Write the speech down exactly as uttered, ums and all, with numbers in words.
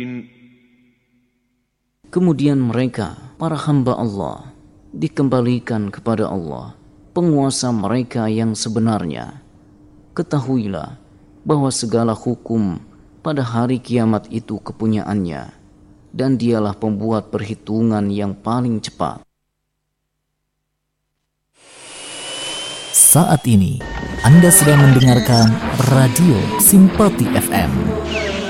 Kemudian mereka, para hamba Allah, dikembalikan kepada Allah, penguasa mereka yang sebenarnya. Ketahuilah bahwa segala hukum pada hari kiamat itu kepunyaannya, dan dialah pembuat perhitungan yang paling cepat. Saat ini Anda sedang mendengarkan Radio Simpati F M.